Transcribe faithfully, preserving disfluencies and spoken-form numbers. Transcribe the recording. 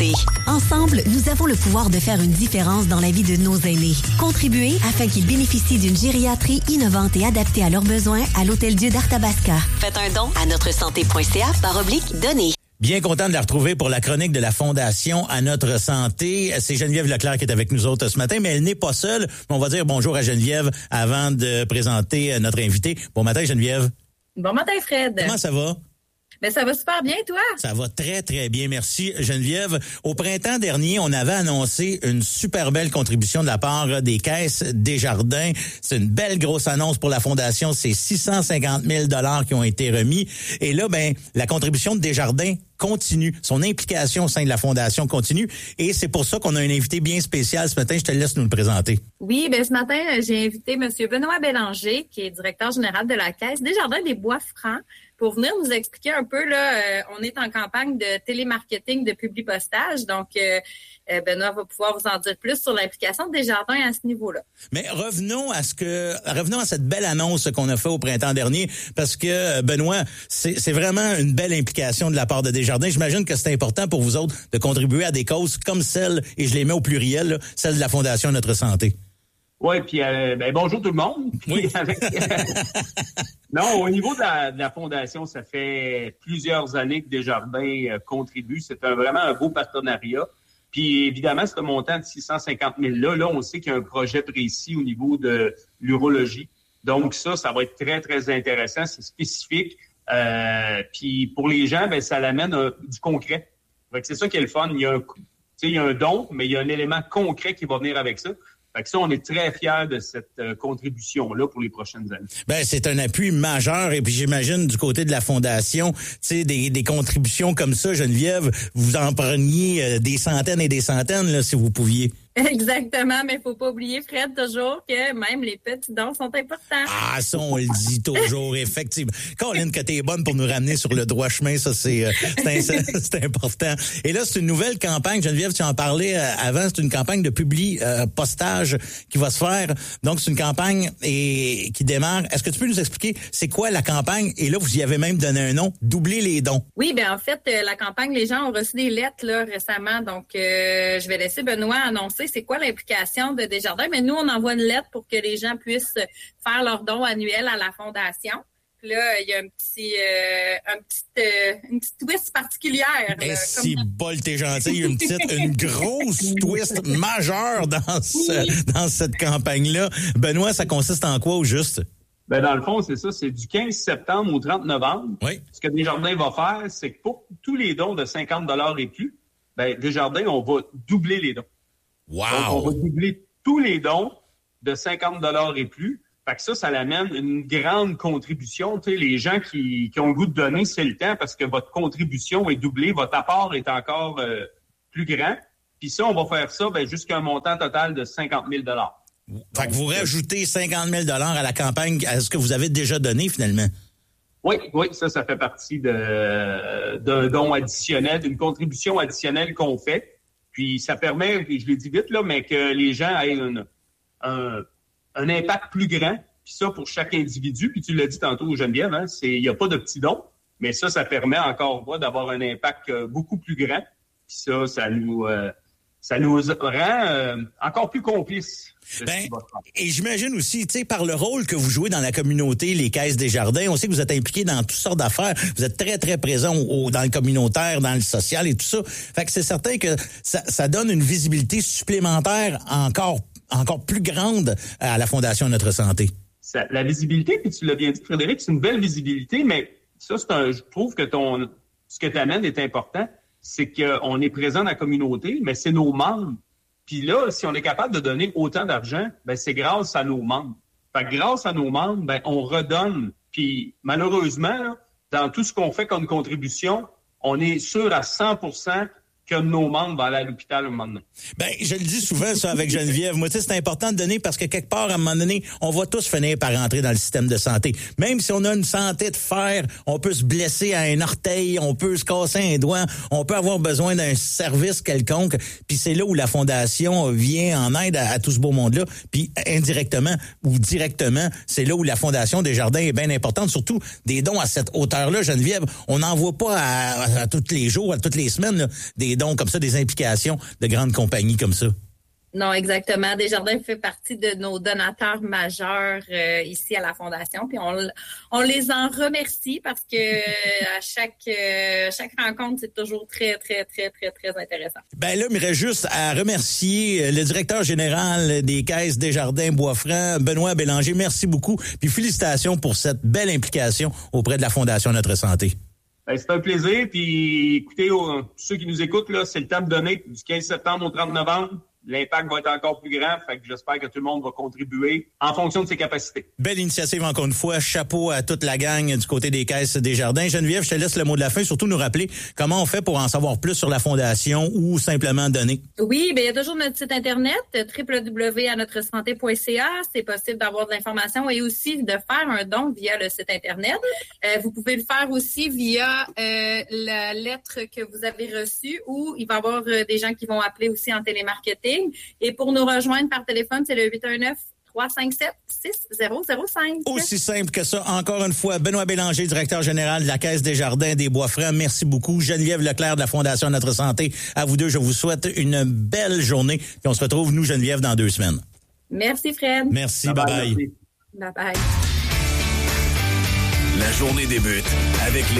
santé. Ensemble, nous avons le pouvoir de faire une différence dans la vie de nos aînés. Contribuez afin qu'ils bénéficient d'une gériatrie innovante et adaptée à leurs besoins à l'Hôtel-Dieu d'Arthabasca. Faites un don à notre santé point c a barre oblique donner. Bien content de la retrouver pour la chronique de la Fondation à notre santé. C'est Geneviève Leclerc qui est avec nous autres ce matin, mais elle n'est pas seule. On va dire bonjour à Geneviève avant de présenter notre invité. Bon matin, Geneviève. Bon matin, Fred. Comment ça va? Ben, ça va super bien, toi? Ça va très, très bien. Merci, Geneviève. Au printemps dernier, on avait annoncé une super belle contribution de la part des caisses Desjardins. C'est une belle grosse annonce pour la Fondation. C'est six cent cinquante mille dollars qui ont été remis. Et là, ben, la contribution de Desjardins continue. Son implication au sein de la Fondation continue. Et c'est pour ça qu'on a un invité bien spécial ce matin. Je te laisse nous le présenter. Oui, ben ce matin, j'ai invité M. Benoît Bélanger, qui est directeur général de la Caisse Desjardins des Bois-Francs, pour venir nous expliquer un peu, là, euh, on est en campagne de télémarketing de publipostage, donc euh, euh, Benoît va pouvoir vous en dire plus sur l'implication de Desjardins à ce niveau-là. Mais revenons à ce que, revenons à cette belle annonce qu'on a fait au printemps dernier, parce que Benoît, c'est, c'est vraiment une belle implication de la part de Desjardins. J'imagine que c'est important pour vous autres de contribuer à des causes comme celle, et je les mets au pluriel, là, celle de la Fondation Notre Santé. Oui, puis euh, ben, bonjour tout le monde. Oui. Avec, non, au niveau de la, de la Fondation, ça fait plusieurs années que Desjardins euh, contribue. C'est un, vraiment un beau partenariat. Puis évidemment, ce montant de six cent cinquante mille là, là, on sait qu'il y a un projet précis au niveau de l'urologie. Donc ça, ça va être très, très intéressant. C'est spécifique. Euh, puis pour les gens, ben ça l'amène euh, du concret. Fait que c'est ça qui est le fun. Il y a un, tu sais, il y a un don, mais il y a un élément concret qui va venir avec ça. Fait que ça, on est très fiers de cette euh, contribution-là pour les prochaines années. Ben, c'est un appui majeur. Et puis, j'imagine, du côté de la Fondation, tu sais, des, des contributions comme ça, Geneviève, vous en preniez euh, des centaines et des centaines, là, si vous pouviez. Exactement, mais il faut pas oublier, Fred, toujours que même les petits dons sont importants. Ah, ça, on le dit toujours, effectivement. Colin, que t'es bonne pour nous ramener sur le droit chemin, ça, c'est, euh, c'est, c'est important. Et là, c'est une nouvelle campagne. Geneviève, tu en parlais euh, avant, c'est une campagne de publi euh, postage qui va se faire. Donc, c'est une campagne et qui démarre. Est-ce que tu peux nous expliquer c'est quoi la campagne? Et là, vous y avez même donné un nom, Doubler les dons. Oui, ben en fait, euh, la campagne, les gens ont reçu des lettres là récemment. Donc, euh, je vais laisser Benoît annoncer c'est quoi l'implication de Desjardins, mais nous, on envoie une lettre pour que les gens puissent faire leur don annuel à la Fondation. Puis là, il y a un petit, euh, un petit, euh, une petite twist particulière. Et là, si comme... bol, t'es gentil, il y a une petite, une grosse twist majeure dans ce, oui. dans cette campagne-là. Benoît, ça consiste en quoi au juste? Ben dans le fond, c'est ça, c'est du quinze septembre au trente novembre. Oui. Ce que Desjardins va faire, c'est que pour tous les dons de cinquante dollars et plus, ben Desjardins, on va doubler les dons. Wow! Donc, on va doubler tous les dons de cinquante dollars et plus. Fait que ça, ça l'amène une grande contribution. Tu sais, les gens qui, qui ont le goût de donner, c'est le temps parce que votre contribution est doublée, votre apport est encore euh, plus grand. Puis ça, on va faire ça ben, jusqu'à un montant total de cinquante mille dollars. Fait que vous rajoutez cinquante mille dollars à la campagne, à ce que vous avez déjà donné finalement. Oui, oui, ça, ça fait partie de, d'un don additionnel, d'une contribution additionnelle qu'on fait. Puis ça permet, je l'ai dit vite, là, mais que les gens aient une, un, un impact plus grand. Puis ça, pour chaque individu, puis tu l'as dit tantôt, Geneviève, hein, c'est, il n'y a pas de petits dons, mais ça, ça permet encore moi d'avoir un impact beaucoup plus grand. Puis ça, ça nous, euh, ça nous rend euh, encore plus complices. Ben, et j'imagine aussi, tu sais, par le rôle que vous jouez dans la communauté, les Caisses Desjardins, on sait que vous êtes impliqués dans toutes sortes d'affaires. Vous êtes très, très présents au, dans le communautaire, dans le social et tout ça. Fait que c'est certain que ça, ça donne une visibilité supplémentaire encore, encore plus grande à la Fondation Notre Santé. Ça, la visibilité, puis tu l'as bien dit, Frédéric, c'est une belle visibilité, mais ça, c'est un, je trouve que ton, ce que tu amènes est important. C'est qu'on est présent dans la communauté, mais c'est nos membres. Puis là, si on est capable de donner autant d'argent, ben c'est grâce à nos membres. Fait que grâce à nos membres, ben on redonne. Puis malheureusement, là, dans tout ce qu'on fait comme contribution, on est sûr à cent pour cent que nos membres vont aller à l'hôpital un moment donné. Ben, je le dis souvent, ça, avec Geneviève. Moi, tu sais, c'est important de donner parce que quelque part, à un moment donné, on va tous finir par rentrer dans le système de santé. Même si on a une santé de fer, on peut se blesser à un orteil, on peut se casser un doigt, on peut avoir besoin d'un service quelconque. Puis c'est là où la Fondation vient en aide à, à tout ce beau monde-là. Puis indirectement ou directement, c'est là où la Fondation Desjardins est bien importante. Surtout des dons à cette hauteur-là, Geneviève. On n'en voit pas à, à, à tous les jours, à toutes les semaines, là, des des dons comme ça, des implications de grandes compagnies comme ça. Non, exactement. Desjardins fait partie de nos donateurs majeurs euh, ici à la Fondation. Puis on, on les en remercie parce que à chaque euh, chaque rencontre, c'est toujours très, très, très, très, très intéressant. Ben là, il me reste juste à remercier le directeur général des caisses Desjardins Boisfranc, Benoît Bélanger. Merci beaucoup. Puis félicitations pour cette belle implication auprès de la Fondation Notre Santé. Ben, c'est un plaisir. Puis écoutez, aux, ceux qui nous écoutent, là, c'est le temps de donner du quinze septembre au trente novembre. L'impact va être encore plus grand, fait que j'espère que tout le monde va contribuer en fonction de ses capacités. Belle initiative encore une fois. Chapeau à toute la gang du côté des caisses Desjardins. Geneviève, je te laisse le mot de la fin. Surtout nous rappeler comment on fait pour en savoir plus sur la Fondation ou simplement donner. Oui, bien il y a toujours notre site internet w w w point à notre santé point c a. C'est possible d'avoir de l'information et aussi de faire un don via le site internet. Euh, vous pouvez le faire aussi via euh, la lettre que vous avez reçue ou il va y avoir euh, des gens qui vont appeler aussi en télémarketing. Et pour nous rejoindre par téléphone, c'est le huit un neuf, trois cinq sept, six zéro zéro cinq. Aussi simple que ça. Encore une fois, Benoît Bélanger, directeur général de la Caisse Desjardins des Boisfrancs. Merci beaucoup. Geneviève Leclerc de la Fondation Notre Santé. À vous deux, je vous souhaite une belle journée. Puis on se retrouve, nous, Geneviève, dans deux semaines. Merci, Fred. Merci. Bye-bye. Bye-bye. La journée débute avec les